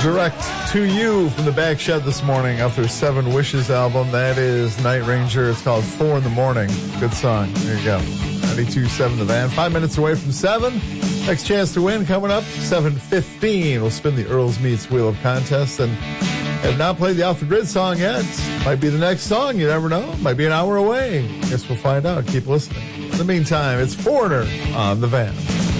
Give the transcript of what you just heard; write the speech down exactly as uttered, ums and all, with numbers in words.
direct to you from the back shed this morning off their Seven Wishes album. That is Night Ranger. It's called Four in the Morning. Good song. There you go. ninety-two point seven The Van. Five minutes away from seven. Next chance to win coming up, seven fifteen. We'll spin the Earl's Meets Wheel of Contest. And have not played the Off the Grid song yet. Might be the next song. You never know. Might be an hour away. Guess we'll find out. Keep listening. In the meantime, it's Foreigner on The Van.